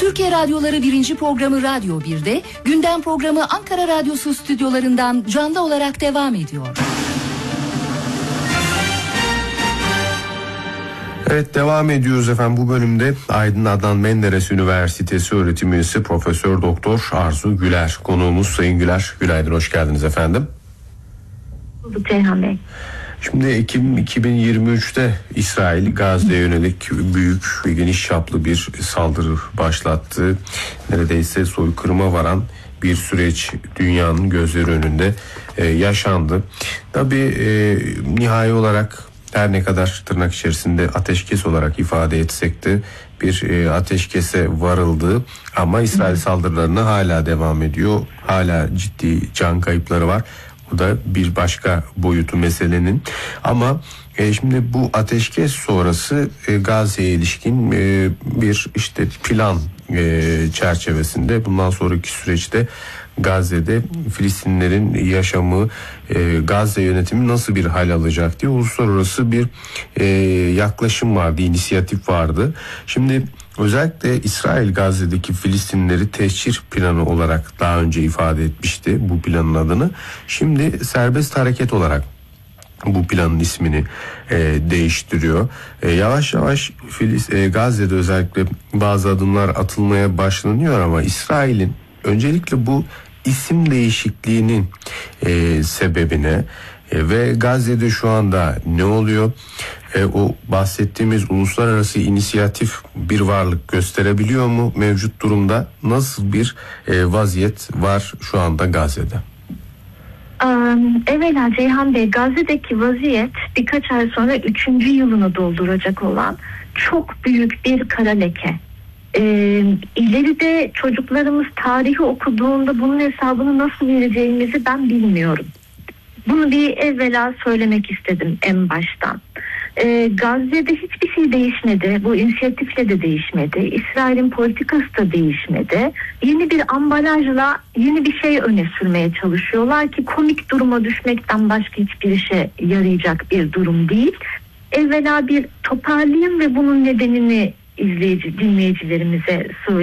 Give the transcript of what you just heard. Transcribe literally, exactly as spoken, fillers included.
Türkiye Radyoları birinci programı Radyo bir'de, gündem programı Ankara Radyosu stüdyolarından canlı olarak devam ediyor. Evet, devam ediyoruz efendim. Bu bölümde Aydın Adnan Menderes Üniversitesi öğretim üyesi Profesör Doktor Arzu Güler konuğumuz. Sayın Güler, günaydın, hoş geldiniz efendim. Bulduk Ceyhan Bey. Şimdi Ekim iki bin yirmi üç'te İsrail Gazze'ye yönelik büyük ve geniş çaplı bir saldırı başlattı. Neredeyse soykırıma varan bir süreç dünyanın gözleri önünde e, yaşandı. Tabii e, nihai olarak her ne kadar tırnak içerisinde ateşkes olarak ifade etsek de bir e, ateşkese varıldı. Ama İsrail saldırılarına hala devam ediyor. Hala ciddi can kayıpları var. Bu da bir başka boyutu meselenin. Ama e, şimdi bu ateşkes sonrası e, Gazze'ye ilişkin e, bir işte plan e, çerçevesinde bundan sonraki süreçte Gazze'de Filistinlilerin yaşamı, e, Gazze yönetimi nasıl bir hal alacak diye uluslararası bir e, yaklaşım vardı, inisiyatif vardı. Şimdi özellikle İsrail Gazze'deki Filistinlileri teşhir planı olarak daha önce ifade etmişti bu planın adını. Şimdi serbest hareket olarak bu planın ismini e, değiştiriyor. E, yavaş yavaş Filis, e, Gazze'de özellikle bazı adımlar atılmaya başlanıyor ama İsrail'in öncelikle bu isim değişikliğinin e, sebebine e, ve Gazze'de şu anda ne oluyor? E, o bahsettiğimiz uluslararası inisiyatif bir varlık gösterebiliyor mu? Mevcut durumda nasıl bir e, vaziyet var şu anda Gazze'de? Evvela Ceyhan Bey, Gazze'deki vaziyet birkaç ay sonra üçüncü yılını dolduracak olan çok büyük bir kara leke. Ee, ileride çocuklarımız tarihi okuduğunda bunun hesabını nasıl vereceğimizi ben bilmiyorum. Bunu bir evvela söylemek istedim en baştan. Ee, Gazze'de hiçbir şey değişmedi. Bu inisiyatifle de değişmedi. İsrail'in politikası da değişmedi. Yeni bir ambalajla yeni bir şey öne sürmeye çalışıyorlar ki komik duruma düşmekten başka hiçbir işe yarayacak bir durum değil. Evvela bir toparlayayım ve bunun nedenini izleyici, dinleyicilerimize söyleyeyim.